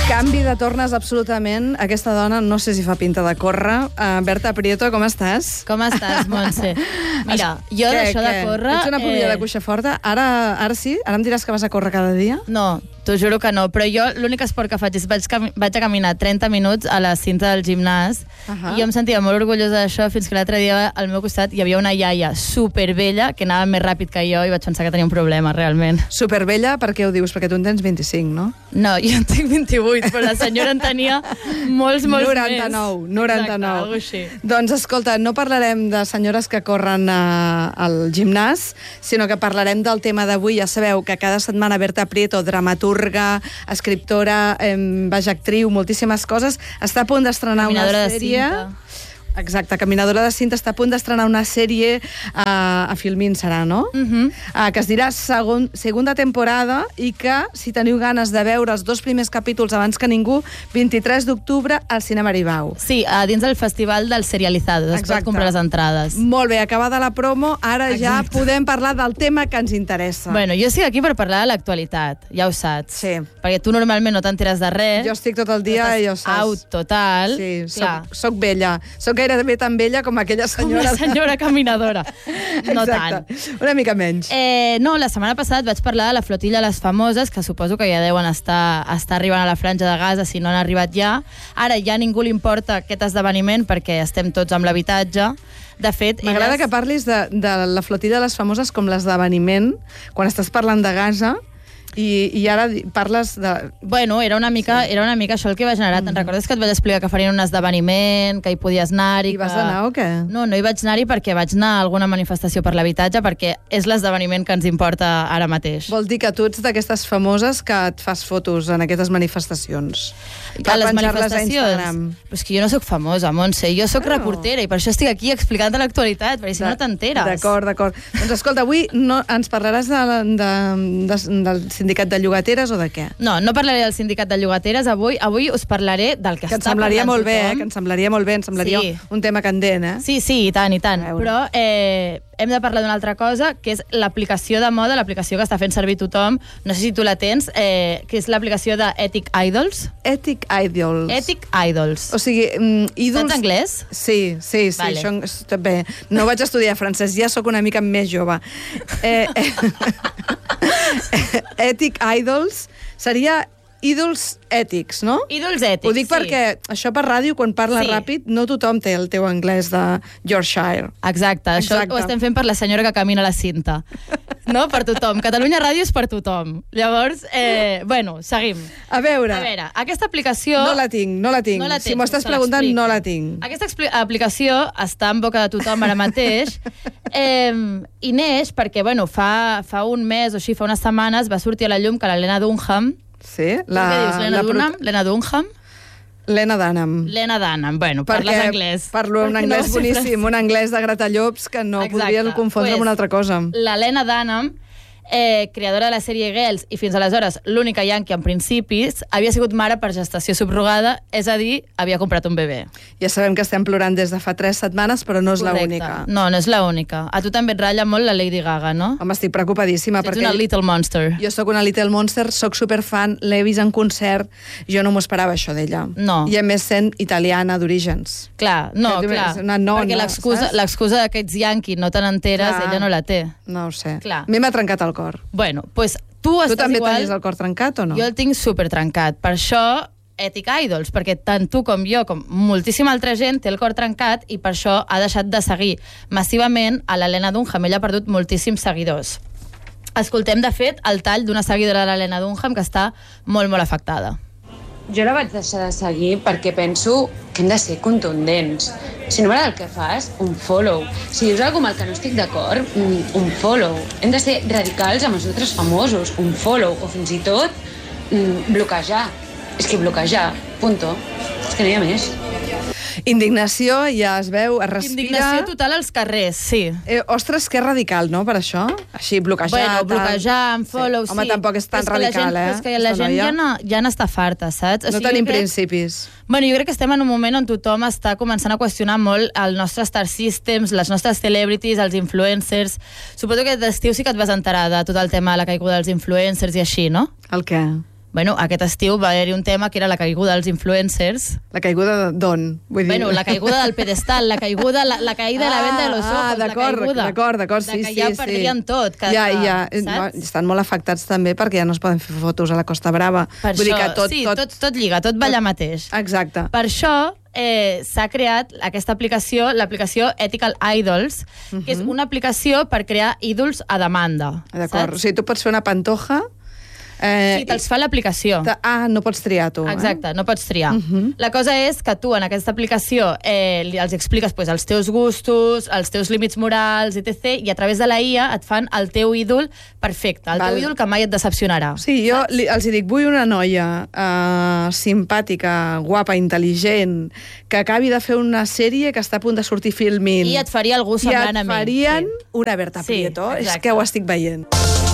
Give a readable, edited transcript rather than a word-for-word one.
Canvi de tornes absolutament. Aquesta dona no sé si fa pinta de córrer. Berta Prieto, com estàs? Com estàs, Montse? Mira, jo d'això de córrer... Ets una polla de cuixa forta? Ara sí? Ara em diràs que vas a córrer cada dia? No, t'ho juro que no, però jo l'únic esport que faig és vaig a caminar 30 minuts a la cinta del gimnàs i jo em sentia molt orgullosa d'això fins que l'altre dia al meu costat hi havia una iaia supervella que anava més ràpid que jo i vaig pensar que tenia un problema, realment. Supervella, per què ho dius? Perquè tu en tens 25, no? No, jo en tinc 28, però la senyora en tenia molts 99, més. 99. Exacte, doncs escolta, no parlarem de senyores que corren al gimnàs, sinó que parlarem del tema d'avui. Ja sabeu que cada setmana Berta Prieto, dramaturga, escriptora, actriu, moltíssimes coses, està a punt d'estrenar una sèrie. Exacte, Caminadora de cinta està a punt d'estrenar una sèrie a Filmin, serà, no? Que es dirà segunda temporada i que, si teniu ganes de veure els 2 primers capítols abans que ningú, 23 d'octubre al Cinema Aribau. Sí, dins del Festival del Serializado, després comprar les entrades. Molt bé, acabada la promo, ara ja podem parlar del tema que ens interessa. Bueno, jo estic aquí per parlar de l'actualitat, ja ho saps. Sí. Perquè tu normalment no t'enteres de res. Jo estic tot el dia i ja ho saps. Out total. Sí, soc vella. Soc gairebé tan vella com aquella senyora. Com la senyora caminadora. No tant. Una mica menys. No, la setmana passada vaig parlar de la flotilla de les famoses, que suposo que ja deuen estar arribant a la franja de Gaza, si no han arribat ja. Ara ja a ningú li importa aquest esdeveniment perquè estem tots amb l'habitatge. De fet, m'agrada que parlis de la flotilla de les famoses com l'esdeveniment, quan estàs parlant de Gaza, i ara parles de... Bueno, era una mica això el que va generar. Te'n recordes que et vaig explicar que farien un esdeveniment, que hi podies anar-hi... I vas anar o què? No hi vaig anar-hi perquè vaig anar a alguna manifestació per l'habitatge, perquè és l'esdeveniment que ens importa ara mateix. Vol dir que tu ets d'aquestes famoses que et fas fotos en aquestes manifestacions. A les manifestacions? Però és que jo no sóc famosa, Montse. Jo sóc reportera i per això estic aquí explicant l'actualitat, perquè si no t'enteres. D'acord. Doncs escolta, avui ens parlaràs del sindicat de llogateres o de què? No parlaré del sindicat de llogateres avui. Avui us parlaré del que està parlant tothom. Que ens semblaria molt bé, ens semblaria un tema candent, eh? Sí, i tant. Però hem de parlar d'una altra cosa, que és l'aplicació de moda, l'aplicació que està fent servir tothom. No sé si tu la tens, que és l'aplicació de Ethic Idols. Ethic Idols. O sigui, ídols... Saps anglès? Sí, vale. Això està bé. No vaig estudiar francès, ja sóc una mica més jove. Ethic Idols seria ídols ètics, no? Ídols ètics, ho dic perquè això per ràdio, quan parles ràpid, no tothom té el teu anglès de Yorkshire. Exacte, això ho estem fent per la senyora que camina a la cinta. No? Per tothom. Catalunya Ràdio és per tothom. Llavors, seguim. A veure, aquesta aplicació... No la tinc. Si m'ho estàs preguntant, no la tinc. Aquesta aplicació està en boca de tothom ara mateix i neix perquè, fa un mes o així, fa unes setmanes, va sortir a la llum que la Lena Dunham... Sí, què dius, Lena Dunham? Lena Dunham. Parles anglès. Parlo un anglès boníssim, un anglès de gratallops que no podria confondre amb una altra cosa. La Lena Dunham, creadora de la sèrie Girls i fins aleshores l'única yankee en principis, havia sigut mare per gestació subrogada, és a dir, havia comprat un bebè. Ja sabem que estem plorant des de fa 3 setmanes, però no és l'única. No és l'única. A tu també et ratlla molt la Lady Gaga, no? Home, estic preocupadíssima. Ets una little monster. Jo sóc una little monster, sóc superfan, l'he vist en concert, jo no m'ho esperava això d'ella. No. I a més sent italiana d'orígens. Clar, perquè l'excusa d'aquests yankees no te n'enteres, ella no la té. No ho sé. A mi m'ha trencat el cor. Bueno, doncs tu estàs també igual... tenies el cor trencat o no? Jo el tinc supertrencat. Per això, Ethic Idols, perquè tant tu com jo, com moltíssima altra gent, té el cor trencat i per això ha deixat de seguir massivament a la Lena Dunham. Ella ha perdut moltíssims seguidors. Escoltem, de fet, el tall d'una seguidora de la Lena Dunham que està molt, molt afectada. Jo la vaig deixar de seguir perquè penso que hem de ser contundents. Si no m'agrada el que fas, un follow. Si dius alguna cosa amb el que no estic d'acord, un follow. Hem de ser radicals amb els altres famosos, un follow. O fins i tot bloquejar. És que bloquejar, punto. És que no hi ha més. Indignació, ja es veu, es respira... Indignació total als carrers, sí. Ostres, que radical, no, per això? Així, bloquejar... Bueno, bloquejar, follow, sí. Home, tampoc és tan radical, És que la gent ja n'està farta, saps? No tenim principis. Bueno, jo crec que estem en un moment on tothom està començant a qüestionar molt el nostre star systems, les nostres celebrities, els influencers... Suposo que d'estiu sí que et vas enterar de tot el tema de la caiguda dels influencers i així, no? El què? Bueno, aquest estiu va haver-hi un tema que era la caiguda dels influencers. La caiguda d'on? Bueno, la caiguda del pedestal, la caiguda de la venda de los ojos, d'acord, sí, que ja perdrien tot. Ja, estan molt afectats també perquè ja no es poden fer fotos a la Costa Brava. Vull dir que tot lliga, tot va allà mateix. Exacte. Per això s'ha creat aquesta aplicació, l'aplicació Ethical Idols, que és una aplicació per crear ídols a demanda. D'acord, o sigui, tu pots fer una pantoja... Sí, te'ls fa l'aplicació. No pots triar tu. Exacte, no pots triar. La cosa és que tu en aquesta aplicació els expliques els teus gustos, els teus límits morals, etc. I a través de la IA et fan el teu ídol perfecte, el teu ídol que mai et decepcionarà. Sí, jo els dic, vull una noia simpàtica, guapa, intel·ligent, que acabi de fer una sèrie que està a punt de sortir filmint. I et faria algú semblant a mi. I et farien una Berta Prieto. És que ho estic veient.